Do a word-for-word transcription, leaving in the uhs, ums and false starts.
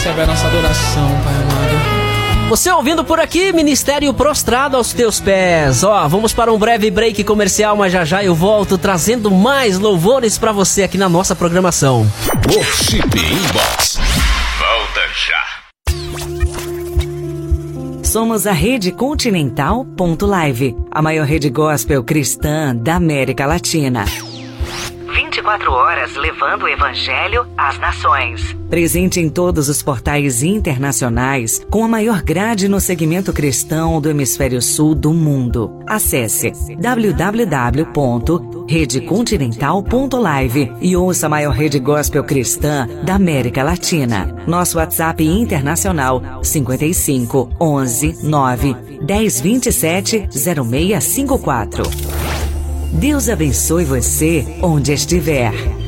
recebe a nossa adoração, Pai amado. Você ouvindo por aqui, Ministério Prostrado aos Teus Pés. Ó, vamos para um breve break comercial, mas já já eu volto trazendo mais louvores pra você aqui na nossa programação. Worship Inbox. Volta já. Somos a Rede Continental ponto live, a maior rede gospel cristã da América Latina. vinte e quatro horas levando o Evangelho às nações. Presente em todos os portais internacionais, com a maior grade no segmento cristão do Hemisfério Sul do mundo. Acesse w w w ponto rede continental ponto live e ouça a maior rede gospel cristã da América Latina. Nosso WhatsApp internacional cinco cinco, onze, nove, dez, vinte e sete, zero seis cinco quatro. Deus abençoe você onde estiver.